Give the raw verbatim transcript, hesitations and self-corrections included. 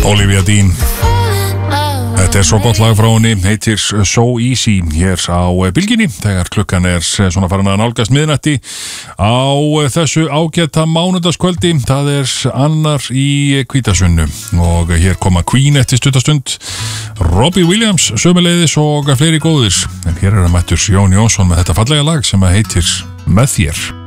Olivia Dean. Þetta er svo gott lag frá henni, heitir So Easy hér á Bylginni þegar klukkan er svona farin að nálgast miðnætti á þessu ágæta mánudagskvöldi. Það er annar í Hvítasunnu og hér koma Queen eftir stuttastund, Robbie Williams sömuleiðis og fleiri góðir. En hér er að mættur Jón Jónsson með þetta fallega lag sem heitir Með þér.